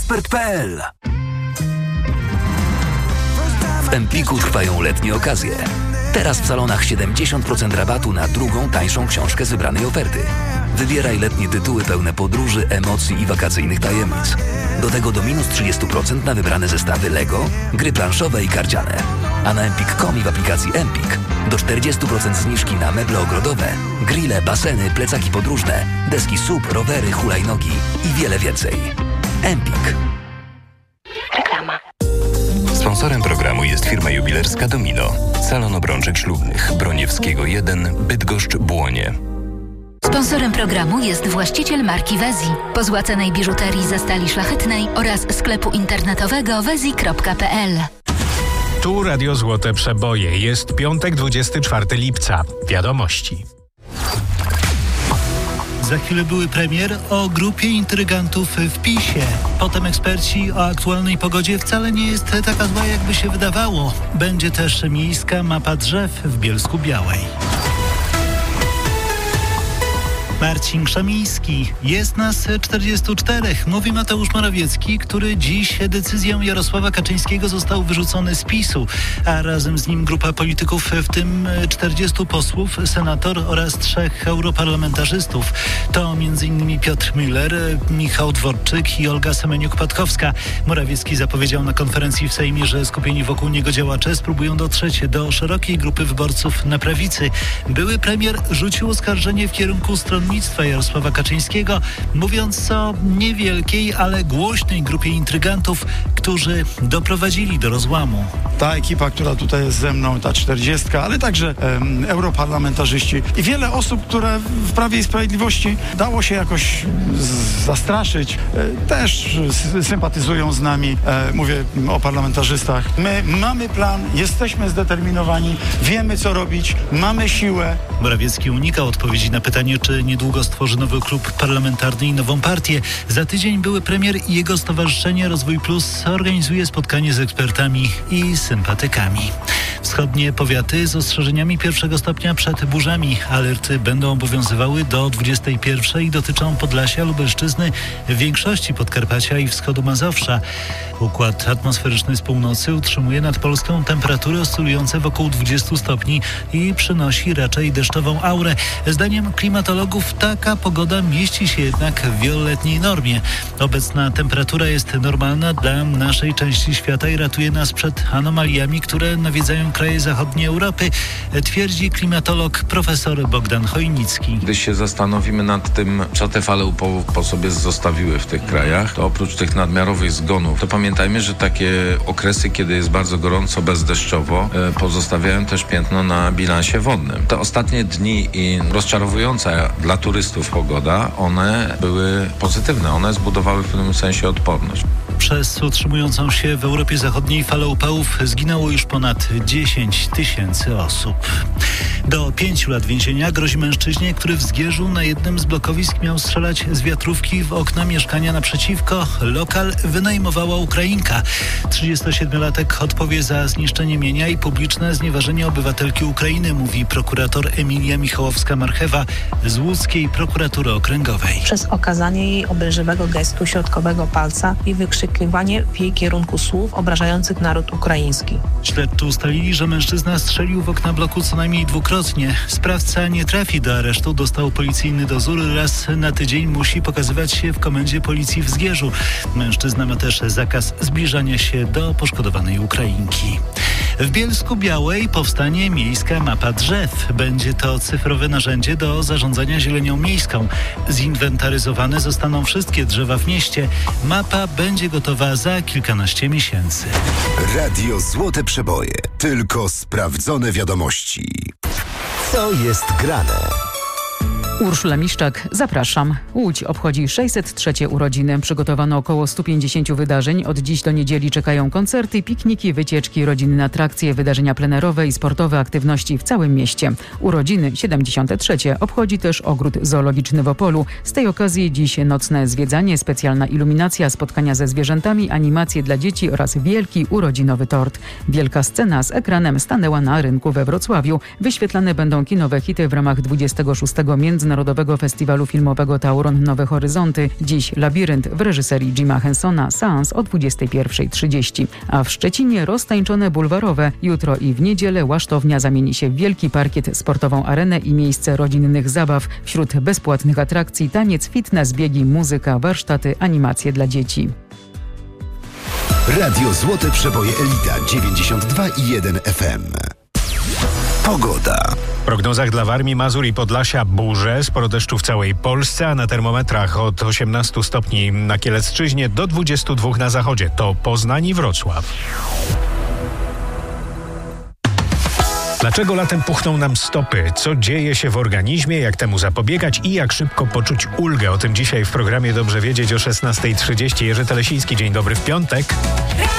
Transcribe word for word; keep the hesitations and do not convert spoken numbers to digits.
ekspert kropka pe el. W Empiku trwają letnie okazje. Teraz w salonach siedemdziesiąt procent rabatu na drugą, tańszą książkę z wybranej oferty. Wybieraj letnie tytuły pełne podróży, emocji i wakacyjnych tajemnic. Do tego do minus trzydzieści procent na wybrane zestawy Lego, gry planszowe i karciane. A na empik kropka com i w aplikacji Empik do czterdzieści procent zniżki na meble ogrodowe, grille, baseny, plecaki podróżne, deski S U P, rowery, hulajnogi i wiele więcej. Empik. Reklama. Sponsorem programu jest firma jubilerska Domino. Salon obrączek ślubnych Broniewskiego jeden, Bydgoszcz, Błonie. Sponsorem programu jest właściciel marki Wezi, pozłacanej biżuterii ze stali szlachetnej oraz sklepu internetowego wezi kropka pe el. Tu Radio Złote Przeboje. Jest piątek, dwudziestego czwartego lipca. Wiadomości. Za chwilę były premier o grupie intrygantów w PiSie. Potem eksperci o aktualnej pogodzie wcale nie jest taka zła, jakby się wydawało. Będzie też miejska mapa drzew w Bielsku-Białej. Marcin Krzemiński. Jest nas czterdziestu czterech, mówi Mateusz Morawiecki, który dziś decyzją Jarosława Kaczyńskiego został wyrzucony z PiSu, a razem z nim grupa polityków, w tym czterdziestu posłów, senator oraz trzech europarlamentarzystów. To między innymi Piotr Müller, Michał Dworczyk i Olga Semeniuk-Patkowska. Morawiecki zapowiedział na konferencji w Sejmie, że skupieni wokół niego działacze spróbują dotrzeć do szerokiej grupy wyborców na prawicy. Były premier rzucił oskarżenie w kierunku stronnictwa Jarosława Kaczyńskiego, mówiąc o niewielkiej, ale głośnej grupie intrygantów, którzy doprowadzili do rozłamu. Ta ekipa, która tutaj jest ze mną, ta czterdziestka, ale także um, europarlamentarzyści i wiele osób, które w Prawie i Sprawiedliwości dało się jakoś z- zastraszyć, e, też s- sympatyzują z nami. E, mówię o parlamentarzystach. My mamy plan, jesteśmy zdeterminowani, wiemy co robić, mamy siłę. Morawiecki unikał odpowiedzi na pytanie, czy niedługo stworzy nowy klub parlamentarny i nową partię. Za tydzień były premier i jego stowarzyszenie Rozwój Plus organizuje spotkanie z ekspertami i sympatykami. Wschodnie powiaty z ostrzeżeniami pierwszego stopnia przed burzami. Alerty będą obowiązywały do dwudziestej pierwszej i dotyczą Podlasia, Lubelszczyzny, w większości Podkarpacia i wschodu Mazowsza. Układ atmosferyczny z północy utrzymuje nad Polską temperatury oscylujące wokół dwudziestu stopni i przynosi raczej deszczową aurę. Zdaniem klimatologów taka pogoda mieści się jednak w wieloletniej normie. Obecna temperatura jest normalna dla naszej części świata i ratuje nas przed anomaliami, które nawiedzają kraje zachodniej Europy, twierdzi klimatolog profesor Bogdan Chojnicki. Gdy się zastanowimy nad tym, co te fale upałów po sobie zostawiły w tych krajach, to oprócz tych nadmiarowych zgonów, to pamiętajmy, że takie okresy, kiedy jest bardzo gorąco, bezdeszczowo, pozostawiają też piętno na bilansie wodnym. Te ostatnie dni i rozczarowująca dla turystów pogoda, one były pozytywne. One zbudowały w pewnym sensie odporność. Przez utrzymującą się w Europie Zachodniej falę upałów zginęło już ponad dziesięć tysięcy osób. Do pięciu lat więzienia grozi mężczyźnie, który w Zgierzu na jednym z blokowisk miał strzelać z wiatrówki w okna mieszkania naprzeciwko. Lokal wynajmowała Ukrainka. trzydziestosiedmiolatek odpowie za zniszczenie mienia i publiczne znieważenie obywatelki Ukrainy, mówi prokurator Emilia Michałowska-Marchewa z łódzkiej prokuratury okręgowej. Przez okazanie jej obelżywego gestu środkowego palca i wykrzykiwanie w jej kierunku słów obrażających naród ukraiński. Śledczy ustalili, że mężczyzna strzelił w okna bloku co najmniej dwukrotnie. Sprawca nie trafi do aresztu, dostał policyjny dozór. Raz na tydzień musi pokazywać się w komendzie policji w Zgierzu. Mężczyzna ma też zakaz zbliżania się do poszkodowanej Ukrainki. W Bielsku-Białej powstanie miejska mapa drzew. Będzie to cyfrowe narzędzie do zarządzania zielenią miejską. Zinwentaryzowane zostaną wszystkie drzewa w mieście. Mapa będzie gotowa za kilkanaście miesięcy. Radio Złote Przeboje. Tylko sprawdzone wiadomości. Co jest grane? Urszula Miszczak, zapraszam. Łódź obchodzi sześćset trzecie urodziny. Przygotowano około stu pięćdziesięciu wydarzeń. Od dziś do niedzieli czekają koncerty, pikniki, wycieczki, rodzinne atrakcje, wydarzenia plenerowe i sportowe aktywności w całym mieście. Urodziny siedemdziesiąte trzecie obchodzi też ogród zoologiczny w Opolu. Z tej okazji dziś nocne zwiedzanie, specjalna iluminacja, spotkania ze zwierzętami, animacje dla dzieci oraz wielki urodzinowy tort. Wielka scena z ekranem stanęła na rynku we Wrocławiu. Wyświetlane będą kinowe hity w ramach dwudziestego szóstego Międzynarodowego Międzynarodowego Festiwalu Filmowego Tauron Nowe Horyzonty. Dziś Labirynt w reżyserii Jima Hensona, seans o dwudziestej pierwszej trzydzieści. A w Szczecinie roztańczone bulwarowe. Jutro i w niedzielę Łasztownia zamieni się w wielki parkiet, sportową arenę i miejsce rodzinnych zabaw. Wśród bezpłatnych atrakcji taniec, fitness, biegi, muzyka, warsztaty, animacje dla dzieci. Radio Złote Przeboje Elita dziewięćdziesiąt dwa i jeden F M. Pogoda. W prognozach dla Warmii, Mazur i Podlasia burze, sporo deszczu w całej Polsce, a na termometrach od osiemnastu stopni na Kielecczyźnie do dwudziestu dwóch na zachodzie. To Poznań i Wrocław. Dlaczego latem puchną nam stopy? Co dzieje się w organizmie? Jak temu zapobiegać? I jak szybko poczuć ulgę? O tym dzisiaj w programie Dobrze Wiedzieć o szesnastej trzydzieści. Jerzy Telesiński, dzień dobry w piątek.